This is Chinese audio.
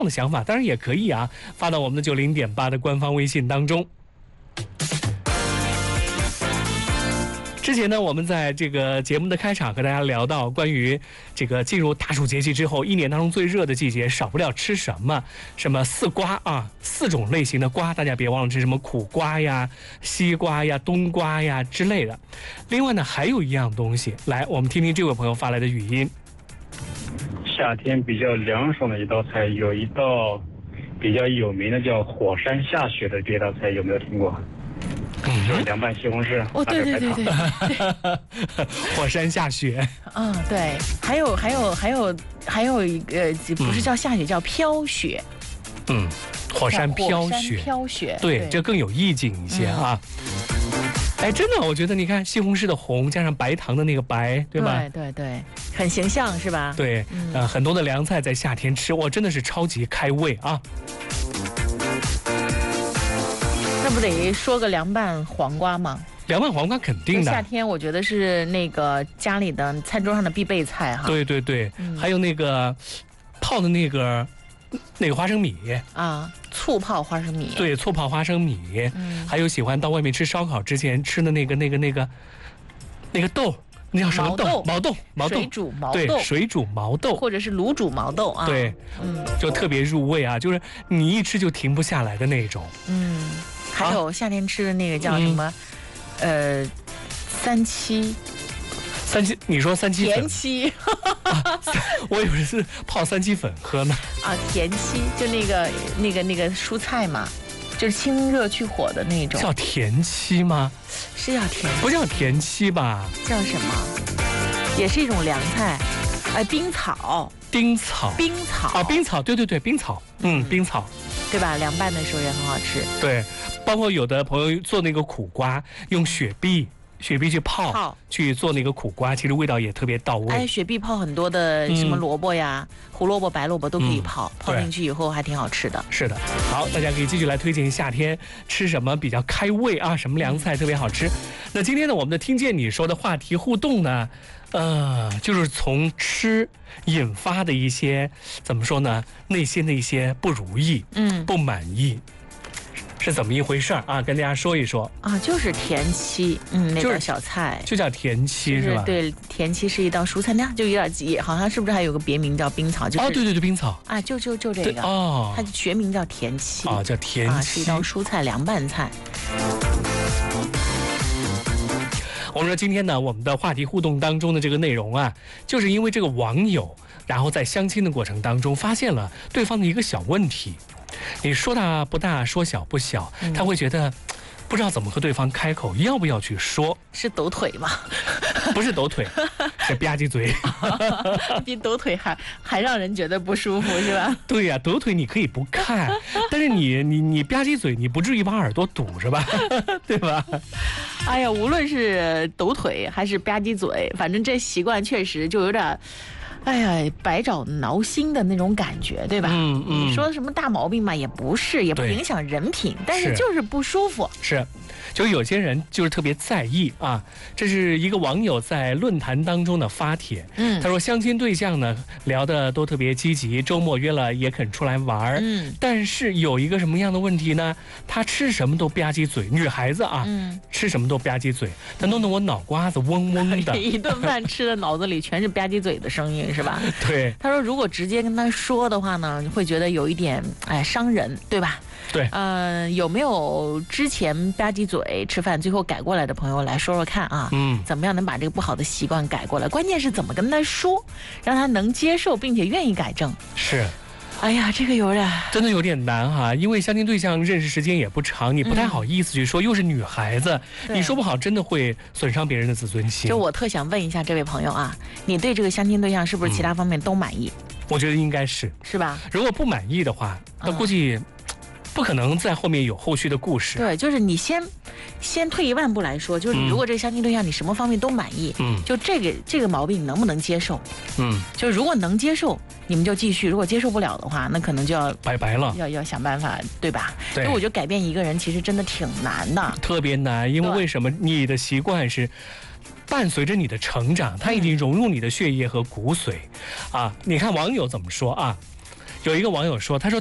的想法，当然也可以啊，发到我们的90.8的官方微信当中。之前呢，我们在这个节目的开场和大家聊到关于这个进入大暑节气之后，一年当中最热的季节少不了吃什么？什么四瓜啊，4种类型的瓜，大家别忘了吃什么苦瓜呀、西瓜呀、冬瓜呀之类的。另外呢，还有一样东西，来，我们听听这位朋友发来的语音。 夏天比较凉爽的一道菜，有一道比较有名的叫火山下雪的这道菜，有没有听过？就是凉拌西红柿。 哦，对对对对， 火山下雪。 啊，对，还有一个不是叫下雪，叫飘雪。 火山飘雪。 飘雪， 对，这更有意境一些啊。哎，真的，我觉得你看西红柿的红加上白糖的那个白，对吧？ 对对对，很形象是吧？ 对，很多的凉菜在夏天吃，哇，真的是超级开胃啊。 那不得说个凉拌黄瓜吗？ 凉拌黄瓜肯定的， 夏天我觉得是那个家里的餐桌上的必备菜哈。 对对对，还有那个泡的那个花生米啊，醋泡花生米。 对，醋泡花生米。还有喜欢到外面吃烧烤之前吃的那个豆。那叫什么豆？毛豆， 水煮毛豆， 对，水煮毛豆， 或者是卤煮毛豆啊。 对，就特别入味啊，就是你一吃就停不下来的那种。 还有夏天吃的那个叫什么？三七， 你说三七粉？ 田七， 我以为是泡三七粉喝呢。 啊，田七就那个蔬菜嘛。就是清热去火的那种， 叫田七吗？ 是叫田七， 不叫田七吧？ 叫什么？也是一种凉菜，冰草。 冰草啊，冰草，对对对，冰草，冰草， 对吧？凉拌的时候也很好吃。 对，包括有的朋友做那个苦瓜，用雪碧去泡去做那个苦瓜，其实味道也特别到位。 雪碧泡很多的什么萝卜呀、胡萝卜、白萝卜都可以泡进去以后还挺好吃的。 是的，好，大家可以继续来推荐夏天吃什么比较开胃啊，什么凉菜特别好吃。那今天呢，我们的听见你说的话题互动呢，就是从吃引发的一些怎么说呢，内心的一些不如意，不满意。是怎么一回事啊？跟大家说一说啊，就是田七，那道小菜就叫田七是吧？ 对，田七是一道蔬菜，那就有点好像是不是还有个别名叫冰草？就是对对对，冰草啊，就这个哦， 它学名叫田七啊，叫田七， 是一道蔬菜凉拌菜。 我们说今天呢，我们的话题互动当中的这个内容啊，就是因为这个网友，然后在相亲的过程当中发现了对方的一个小问题。你说大不大，说小不小，他会觉得不知道怎么和对方开口，要不要去说？ 是抖腿吗？ 不是抖腿，是吧唧嘴。 比抖腿还让人觉得不舒服是吧？ 对呀，抖腿你可以不看，但是你吧唧嘴，你不至于把耳朵堵着吧？对吧？ 哎呀，无论是抖腿还是吧唧嘴，反正这习惯确实就有点。哎呀，百爪挠心的那种感觉，对吧？你说什么大毛病嘛，也不是，也不影响人品，但是就是不舒服。 是，就有些人就是特别在意啊。这是一个网友在论坛当中的发帖，他说相亲对象呢聊的都特别积极，周末约了也肯出来玩，但是有一个什么样的问题呢？他吃什么都吧唧嘴，女孩子啊，吃什么都吧唧嘴，他弄得我脑瓜子嗡嗡的。 一顿饭吃的脑子里全是吧唧嘴的声音。是吧？ 对， 他说如果直接跟他说的话呢，会觉得有一点伤人，对吧？ 对， 有没有之前吧唧嘴吃饭最后改过来的朋友来说说看啊？怎么样能把这个不好的习惯改过来？关键是怎么跟他说，让他能接受并且愿意改正。 是。 哎呀，这个真的有点难哈，因为相亲对象认识时间也不长，你不太好意思去说，又是女孩子，你说不好真的会损伤别人的自尊心。 就我特想问一下这位朋友啊，你对这个相亲对象是不是其他方面都满意？ 我觉得应该是吧？ 如果不满意的话，那估计不可能在后面有后续的故事。 对，就是你先退一万步来说，就是你如果这个相亲对象你什么方面都满意，就这个毛病你能不能接受？就是如果能接受，你们就继续；如果接受不了的话，那可能就要拜拜了， 要想办法，对吧？ 对， 因为我觉得改变一个人其实真的挺难的， 特别难。因为为什么？你的习惯是伴随着你的成长，它已经融入你的血液和骨髓啊。你看网友怎么说啊？ 有一个网友说，他说